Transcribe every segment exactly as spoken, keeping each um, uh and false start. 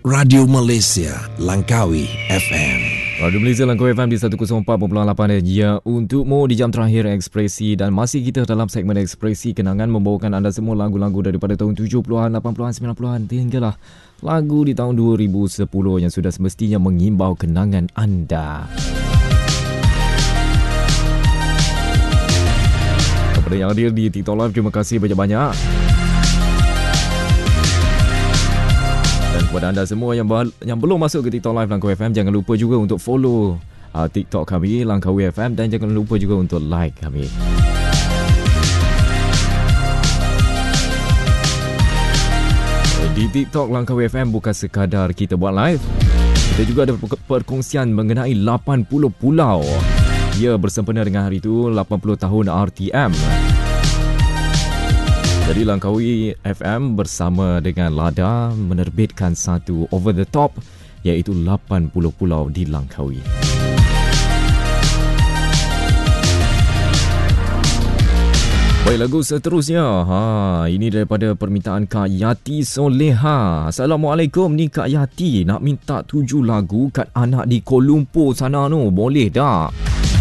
Radio Malaysia Langkawi F M. Radio Malaysia Langkawi F M di seratus empat perpuluhan lapan ya untukmu di jam terakhir Ekspresi, dan masih kita dalam segmen Ekspresi Kenangan, membawakan anda semua lagu-lagu daripada tahun tujuh puluhan, lapan puluhan, sembilan puluhan hinggalah lagu di tahun dua ribu sepuluh yang sudah semestinya mengimbau kenangan anda. Kepada yang hadir di TikTok Live, terima kasih banyak-banyak. Dan kepada anda semua yang bah- yang belum masuk ke TikTok Live Langkawi F M, jangan lupa juga untuk follow uh, TikTok kami Langkawi F M, dan jangan lupa juga untuk like kami. Di TikTok Langkawi F M bukan sekadar kita buat live, kita juga ada perkongsian mengenai lapan puluh pulau. Ia bersempena dengan hari itu lapan puluh tahun R T M. Jadi Langkawi F M bersama dengan Lada menerbitkan satu over the top, iaitu lapan puluh pulau di Langkawi. Baik, lagu seterusnya. Ha, ini daripada permintaan Kak Yati Soleha. Assalamualaikum, ni Kak Yati nak minta tujuh lagu kat anak di Kuala Lumpur sana tu. Boleh tak?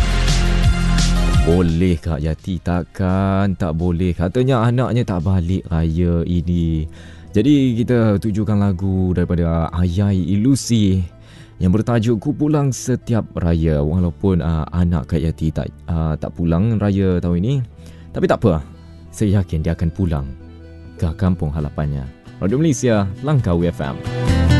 Boleh Kak Yati, takkan tak boleh. Katanya anaknya tak balik raya ini. Jadi kita tujukan lagu daripada Ayai Ilusi yang bertajuk Ku Pulang Setiap Raya. Walaupun uh, anak Kak Yati tak uh, tak pulang raya tahun ini, tapi tak apa, saya yakin dia akan pulang ke kampung halapannya. Radio Malaysia Langkawi F M.